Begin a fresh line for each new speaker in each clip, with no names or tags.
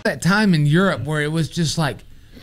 that time in Europe where it was just like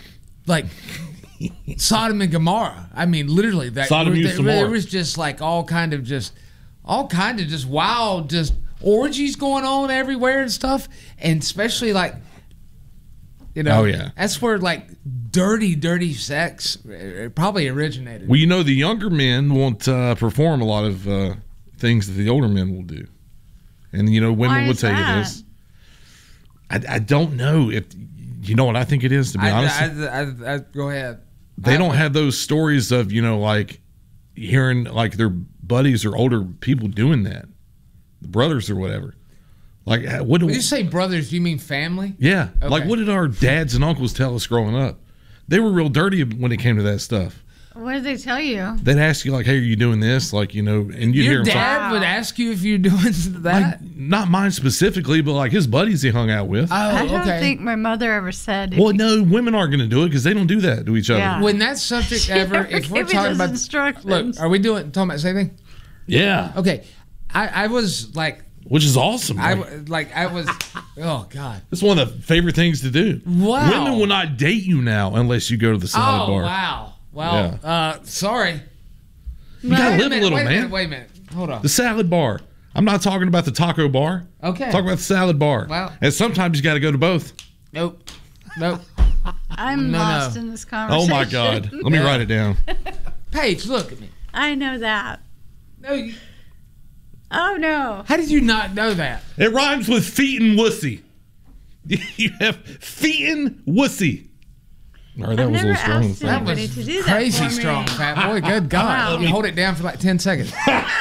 Sodom and Gomorrah. I mean, literally, there was just like all kind of just wild, just orgies going on everywhere and stuff, and especially like, you know, that's where like dirty sex probably originated.
Well, you know, the younger men won't perform a lot of things that the older men will do, and you know, women will tell you this. I don't know if you know what I think it is. To be honest,
I go ahead.
They don't have those stories of, you know, like hearing like their buddies or older people doing that, brothers or whatever. Like, what?
When you say brothers, do you mean family?
Yeah.
Okay.
Like, what did our dads and uncles tell us growing up? They were real dirty when it came to that stuff.
What did they tell you?
They'd ask you like, "Hey, are you doing this?" Like, you know, and you'd hear
your dad would ask you if you're doing that.
Like, not mine specifically, but like his buddies he hung out with.
Oh,
I don't think my mother ever said.
Well, no, women aren't going to do it because they don't do that to each other.
Yeah.
When that subject ever, if we're talking about
instructions.
Look, are we talking about the same thing?
Yeah.
Okay, I was like,
which is awesome.
I was, oh God,
it's one of the favorite things to do.
Wow.
Women will not date you now unless you go to the salad bar.
Oh wow. Well, sorry.
You gotta live a little, man.
Wait a minute. Hold on.
The salad bar. I'm not talking about the taco bar.
Okay.
Talk about the salad bar.
Well,
and sometimes you got to go to both.
Nope.
I'm lost in this conversation.
Oh my God. Let me write it down.
Paige, look at me.
I know that.
No.
Oh no.
How did you not know that?
It rhymes with feet and wussy. You have feet and wussy. All right, that was a little strong.
That was crazy strong, fat boy. Good God. Let me hold it down for like 10 seconds.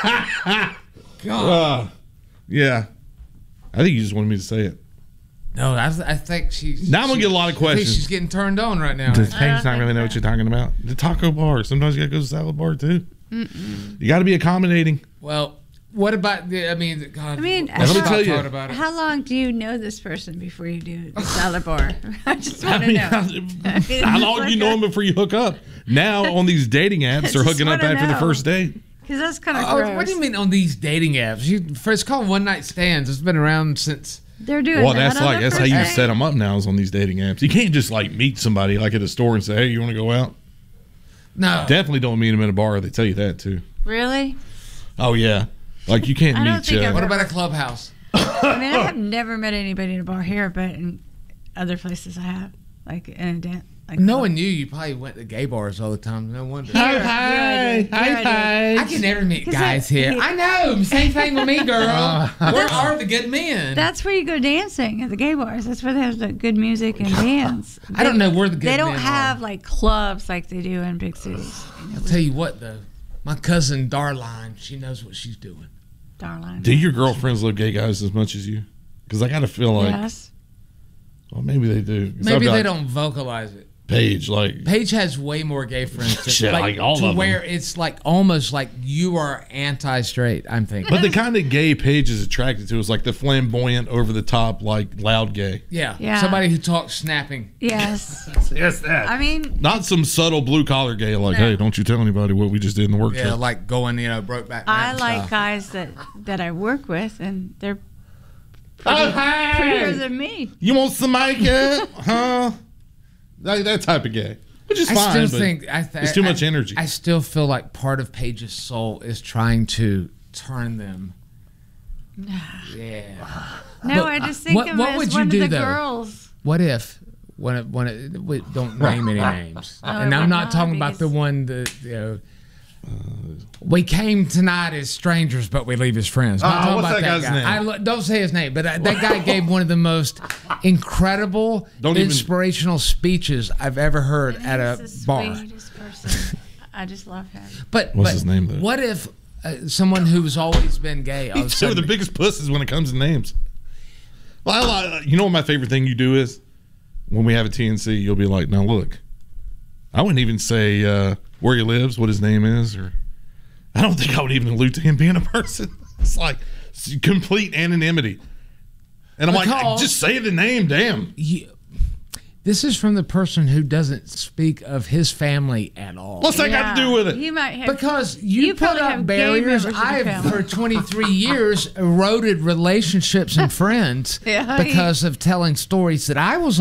God.
Yeah. I think you just wanted me to say it.
No, I think she's...
Now I'm going to get a lot of questions.
I think she's getting turned on right now.
Paige not really know what you're talking about. The taco bar. Sometimes you got to go to the salad bar, too. You got to be accommodating.
Well... What about the? I mean, God.
I mean,
let me tell you.
How long do you know this person before you do the salad bar? I just want to know.
How long do you know them before you hook up? Now on these dating apps, they're hooking up after the first date.
Because that's kind of gross.
What do you mean on these dating apps? It's called one night stands. It's been around since.
They're doing.
Well, that's how you set them up now is on these dating apps. You can't just like meet somebody like at a store and say, "Hey, you want to go out?"
No.
Definitely don't meet them in a bar. They tell you that too.
Really?
Oh yeah. Like you can't meet.
What about a clubhouse?
I mean, I have never met anybody in a bar here, but in other places I have, like in a dance. Like
knowing you probably went to gay bars all the time. No wonder.
Hi.
I can never meet guys here. I know. Same thing with me, girl. Where are the good men?
That's where you go dancing at the gay bars. That's where they have the good music and dance.
I don't know where the good men are.
They don't have like clubs like they do in big cities.
I'll tell you what, though. My cousin Darline, she knows what she's doing.
Darline.
Do your girlfriends love gay guys as much as you? Because I got to feel like.
Yes.
Well, maybe they do.
Maybe they don't vocalize it.
Paige
has way more gay friends.
Shit, like all of them.
Where it's like almost like you are anti-straight, I'm thinking.
But the kind of gay Paige is attracted to is like the flamboyant, over the top, like loud gay.
Yeah. Somebody who talks snapping.
Yes.
Yes, that.
I mean,
not some subtle blue collar gay like, hey, don't you tell anybody what we just did in the workshop.
Yeah, like going, Brokeback Mountain.
I like guys that I work with, and they're prettier than me.
You want some makeup? Huh? That type of gay. Which is fine.
I still think
it's too much energy.
I still feel like part of Paige's soul is trying to turn them. Yeah.
No, I just think of
what
it
would
as
you
one
do,
of the
though?
girls.
What if don't name any names, and I'm not talking about the one that we came tonight as strangers, but we leave as friends.
What's that guy's name?
Don't say his name, but that guy gave one of the most incredible, inspirational speeches I've ever heard at a bar.
Sweetest person. I just love him.
But
what's his name, though?
What if someone who's always been gay?
Two of the biggest pussies when it comes to names. Well, you know what my favorite thing you do is? When we have a TNC, you'll be like, now look, I wouldn't even say where he lives, what his name is, or I don't think I would even allude to him being a person. It's like complete anonymity. And I'm like, just say the name, damn.
This is from the person who doesn't speak of his family at all.
What's that got to do with it?
You might have,
because you put up barriers. I have, for 23 years, eroded relationships and friends because of telling stories that I was